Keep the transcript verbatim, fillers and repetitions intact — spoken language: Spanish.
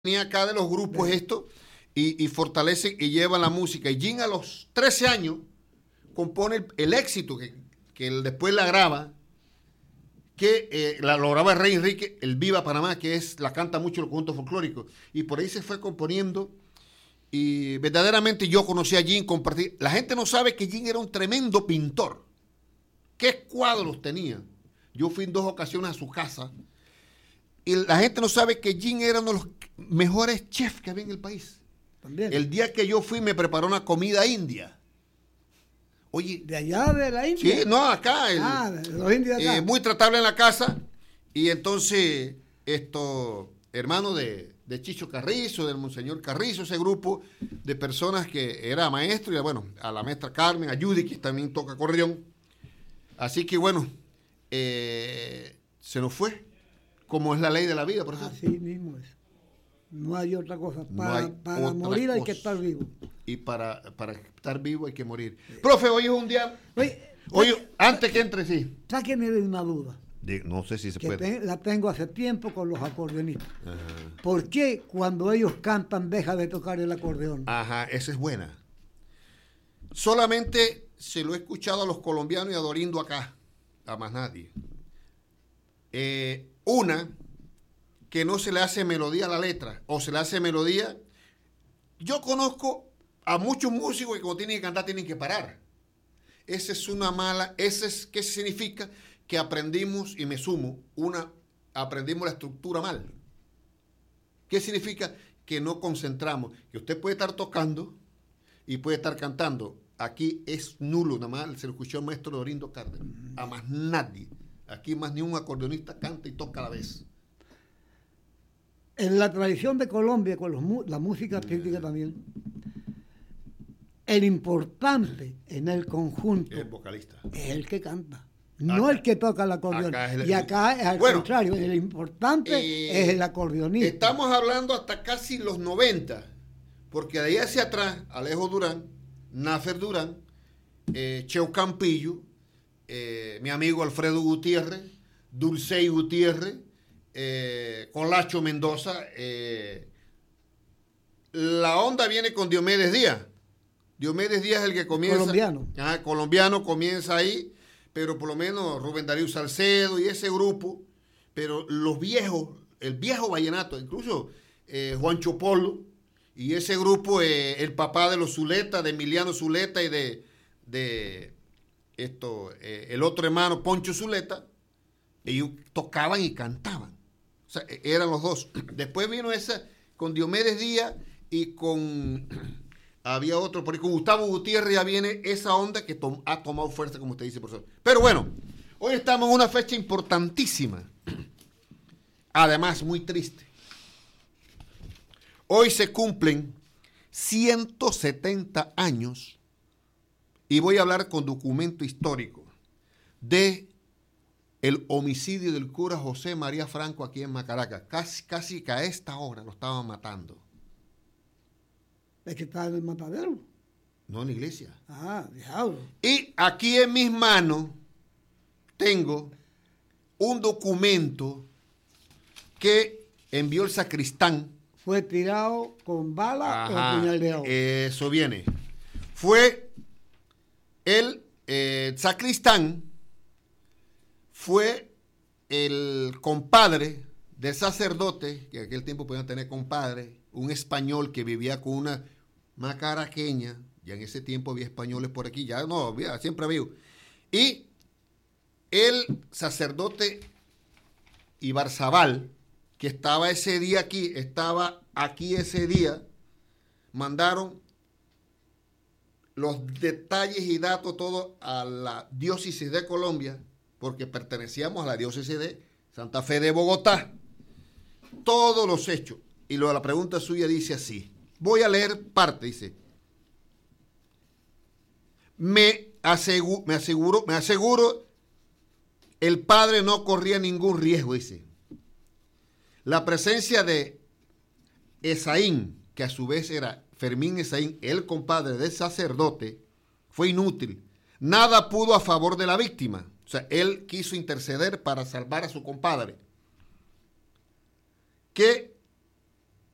venía acá de los grupos esto y, y fortalece y lleva la música. Y Jim a los trece años compone el, el éxito que, que él después la graba, que eh, la, lo graba el Rey Enrique, el Viva Panamá, que es la canta mucho los conjuntos folclóricos. Y por ahí se fue componiendo. Y verdaderamente yo conocí a Jim, compartí. La gente no sabe que Jim era un tremendo pintor. ¿Qué cuadros tenía? Yo fui en dos ocasiones a su casa. Y la gente no sabe que Jim era uno de los mejores chefs que había en el país. También. El día que yo fui me preparó una comida india. Oye. ¿De allá de la India? Sí, no, acá. El, ah, de los indios de acá. Eh, muy tratable en la casa. Y entonces, esto, hermano de, de Chicho Carrizo, del Monseñor Carrizo, ese grupo de personas que era maestro, y bueno, a la maestra Carmen, a Judy, que también toca acordeón. Así que bueno, eh, se nos fue. Como es la ley de la vida, por eso. Así mismo es. No hay otra cosa. Para, no para otra morir hay cosa. que estar vivo. Y para, para estar vivo hay que morir. Sí. Profe, hoy es un día... Oye, hoy, oye, antes que entre, sí. Sáquenme de una duda. De, no sé si se que puede. Te, la tengo hace tiempo con los acordeonistas. Ajá. ¿Por qué cuando ellos cantan deja de tocar el acordeón? Ajá, esa es buena. Solamente se lo he escuchado a los colombianos y a Dorindo acá. A más nadie. Eh... Una, que no se le hace melodía a la letra, o se le hace melodía. Yo conozco a muchos músicos que cuando tienen que cantar tienen que parar. Esa es una mala, ese es, ¿qué significa? Que aprendimos, y me sumo, una, aprendimos la estructura mal. ¿Qué significa? Que no concentramos. Que usted puede estar tocando y puede estar cantando. Aquí es nulo, nada más se lo escuchó el maestro Dorindo Cárdenas. A más nadie. Aquí más ni un acordeonista canta y toca a la vez. En la tradición de Colombia, con los, la música típica también, el importante en el conjunto el vocalista es el que canta, no acá, el que toca el acordeón. Acá el, y acá es al bueno, contrario, el importante eh, es el acordeonista. Estamos hablando hasta casi los noventa, porque de ahí hacia atrás, Alejo Durán, Nafer Durán, eh, Cheo Campillo, Eh, mi amigo Alfredo Gutiérrez, Dulcey Gutiérrez, eh, con Lacho Mendoza. Eh, la onda viene con Diomedes Díaz. Diomedes Díaz es el que comienza. Colombiano. Ah, colombiano comienza ahí, pero por lo menos Rubén Darío Salcedo y ese grupo. Pero los viejos, el viejo vallenato, incluso eh, Juancho Polo y ese grupo, eh, el papá de los Zuleta, de Emiliano Zuleta y de... de Esto, eh, el otro hermano, Poncho Zuleta, ellos tocaban y cantaban. O sea, eran los dos. Después vino esa con Diomedes Díaz y con... había otro, por ahí, con Gustavo Gutiérrez ya viene esa onda que to- ha tomado fuerza, como usted dice, profesor. Pero bueno, hoy estamos en una fecha importantísima. Además, muy triste. Hoy se cumplen ciento setenta años. Y voy a hablar con documento histórico de el homicidio del cura José María Franco aquí en Macaracas. Casi, casi que a esta hora lo estaban matando. ¿Es que está en el matadero? No en la iglesia. Ah, diablo. Y aquí en mis manos tengo un documento que envió el sacristán. ¿Fue tirado con bala Ajá, o puñaldeado? Eso viene. Fue... El eh, sacristán fue el compadre del sacerdote, que en aquel tiempo podían tener compadre, un español que vivía con una macaraqueña, ya en ese tiempo había españoles por aquí, ya no, había, siempre había. Y el sacerdote Ibarzabal, que estaba ese día aquí, estaba aquí ese día, mandaron los detalles y datos todo a la diócesis de Colombia, porque pertenecíamos a la diócesis de Santa Fe de Bogotá. Todos los hechos. Y lo de la pregunta suya dice así. Voy a leer parte, dice. Me aseguro, me aseguro, me aseguro, el padre no corría ningún riesgo, dice. La presencia de Esaín, que a su vez era Fermín Esaín, el compadre del sacerdote, fue inútil. Nada pudo a favor de la víctima. O sea, él quiso interceder para salvar a su compadre. Que